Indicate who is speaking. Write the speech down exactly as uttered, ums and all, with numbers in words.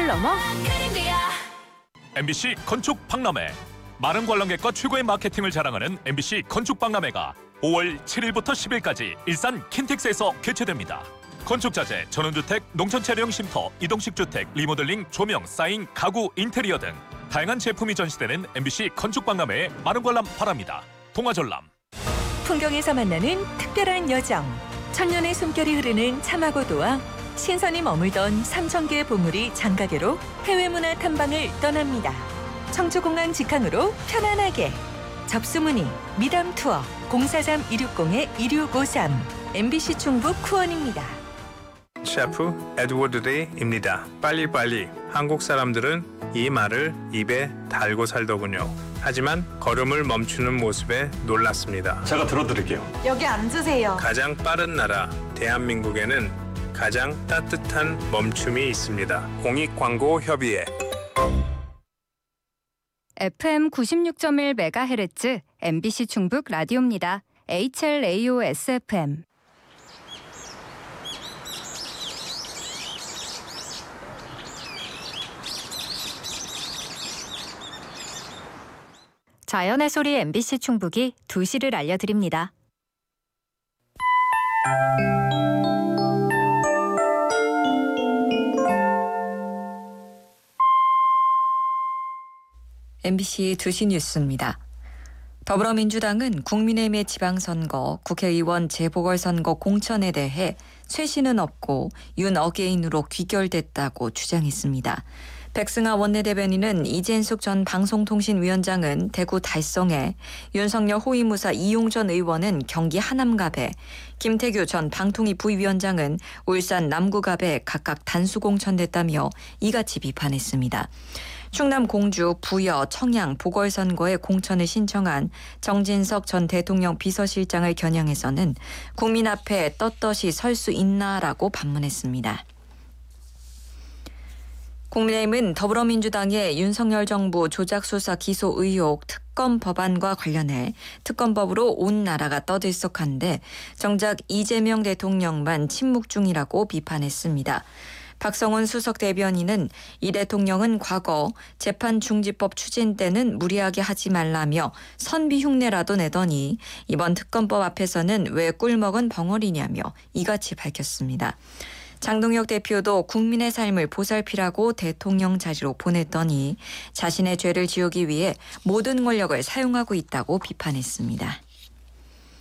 Speaker 1: 세대를 넘어
Speaker 2: 엠비씨 건축 박람회. 많은 관람객과 최고의 마케팅을 자랑하는 엠비씨 건축 박람회가 오월 칠일부터 십일까지 일산 킨텍스에서 개최됩니다. 건축자재, 전원주택, 농촌차량 쉼터, 이동식 주택, 리모델링, 조명, 사인, 가구, 인테리어 등 다양한 제품이 전시되는 엠비씨 건축 박람회에 많은 관람 바랍니다. 동아전람.
Speaker 3: 풍경에서 만나는 특별한 여정. 천년의 숨결이 흐르는 참화고도와 신선이 머물던 삼천 개의 보물이 장가게로 해외문화 탐방을 떠납니다. 청주공항 직항으로 편안하게. 접수문의 미담 투어 공사삼 이육공 이육오삼 엠비씨 충북 후원입니다.
Speaker 4: 셰프 에드워드 레이입니다. 빨리빨리. 한국 사람들은 이 말을 입에 달고 살더군요. 하지만 걸음을 멈추는 모습에 놀랐습니다.
Speaker 5: 제가 들어드릴게요.
Speaker 1: 여기 앉으세요.
Speaker 4: 가장 빠른 나라 대한민국에는 가장 따뜻한 멈춤이 있습니다. 공익광고협의회.
Speaker 6: 에프엠 구십육 점 일 메가헤르츠 엠비씨 충북 라디오입니다. 에이치엘에이오에스에프엠. 자연의 소리 엠비씨 충북이 두 시를 알려드립니다.
Speaker 3: 엠비씨 두 시 뉴스입니다. 더불어민주당은 국민의힘의 지방선거, 국회의원 재보궐선거 공천에 대해 쇄신은 없고 윤 어게인으로 귀결됐다고 주장했습니다. 백승하 원내대변인은 이젠숙 전 방송통신위원장은 대구 달성에, 윤석열 호위무사 이용전 의원은 경기 하남갑에, 김태규 전 방통위 부위원장은 울산 남구갑에 각각 단수 공천됐다며 이같이 비판했습니다. 충남 공주, 부여, 청양 보궐선거에 공천을 신청한 정진석 전 대통령 비서실장을 겨냥해서는 국민 앞에 떳떳이 설 수 있나라고 반문했습니다. 국민의힘은 더불어민주당의 윤석열 정부 조작수사 기소 의혹 특검 법안과 관련해 특검법으로 온 나라가 떠들썩한데 정작 이재명 대통령만 침묵 중이라고 비판했습니다. 박성훈 수석 대변인은 이 대통령은 과거 재판중지법 추진 때는 무리하게 하지 말라며 선비 흉내라도 내더니 이번 특검법 앞에서는 왜 꿀먹은 벙어리냐며 이같이 밝혔습니다. 장동혁 대표도 국민의 삶을 보살피라고 대통령 자리로 보냈더니 자신의 죄를 지우기 위해 모든 권력을 사용하고 있다고 비판했습니다.